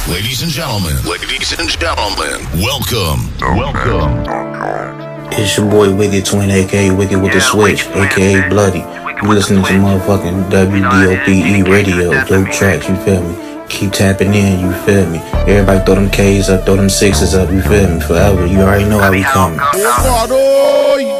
Ladies and gentlemen, welcome. It's your boy Wicked Twin, aka Wicked with the Switch, aka Bloody. You listening to motherfucking WDOPE radio, dope tracks, you feel me? Keep tapping in, you feel me? Everybody throw them K's up, throw them sixes up, you feel me? Forever, you already know how we coming.